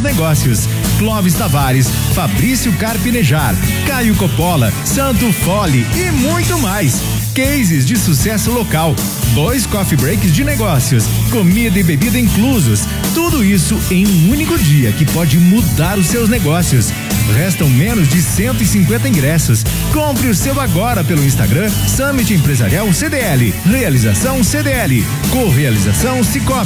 negócios. Clóvis Tavares, Fabrício Carpinejar, Caio Coppola, Santo Fole e muito mais. Cases de sucesso local, 2 coffee breaks de negócios, comida e bebida inclusos. Tudo isso em um único dia que pode mudar os seus negócios. Restam menos de 150 ingressos. Compre o seu agora pelo Instagram Summit Empresarial CDL. Realização CDL. Correalização Cicobi.